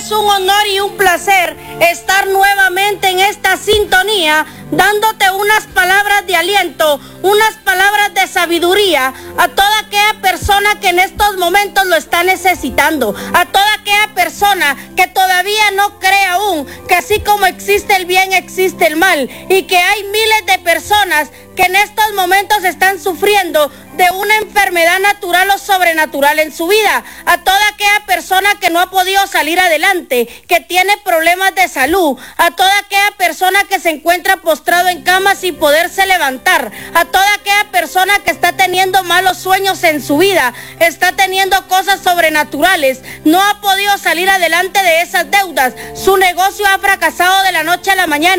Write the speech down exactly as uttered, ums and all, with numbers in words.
Es un honor y un placer estar nuevamente en esta sintonía, dándote unas palabras de aliento, unas palabras de sabiduría a toda aquella persona que en estos momentos lo está necesitando, a toda aquella persona que todavía no cree aún que así como existe el bien, existe el mal, y que hay miles de personas que en estos momentos están sufriendo de una enfermedad natural o sobrenatural en su vida, a toda aquella persona que no ha podido salir adelante, que tiene problemas de salud, a toda aquella persona que se encuentra postrado en cama sin poderse levantar, a toda aquella persona que está teniendo malos sueños en su vida, está teniendo cosas sobrenaturales, no ha podido salir adelante de esas deudas, su negocio ha fracasado de la noche a la mañana.